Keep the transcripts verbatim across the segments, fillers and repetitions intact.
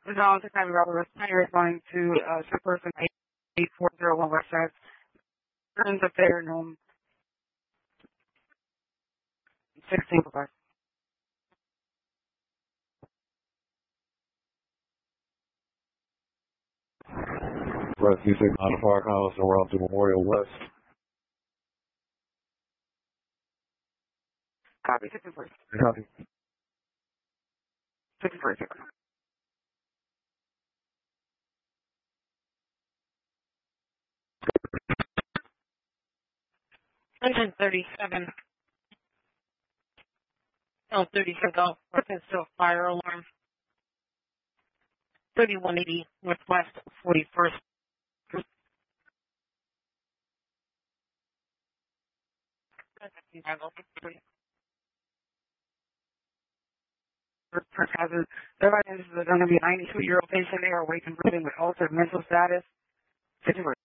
This is Alan six ninety Robert West. You're responding to uh, ship person eight four zero one West Drive. Turns up there in home sixteen five. West D six ninety-five Collins around to Memorial West. Copy, sixteen forty. Copy. sixteen forty-six. Engine thirty-seven. Oh, thirty-six Golf. Still fire alarm. thirty-one eighty Northwest forty-first. For hazard. Their items are going to be a ninety-two-year-old patient. They are awake and breathing with altered mental status. sixteen forty.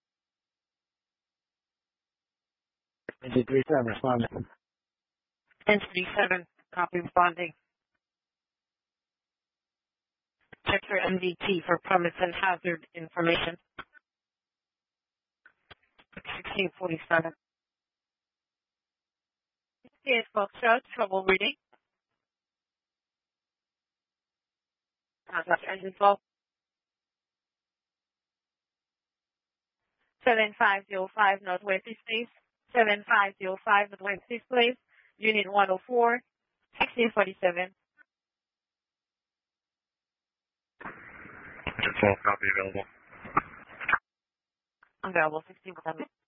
Engine thirty-seven responding. Engine thirty-seven. Copy responding. Check your M D T for premise and hazard information. sixteen forty-seven. Yes, Foxtrot, trouble reading. Contact engine twelve. seven five zero five Northwest Place. seven five zero five Northwest Place. Unit one oh four. sixteen forty-seven. twelve copy available. Available sixteen forty-seven.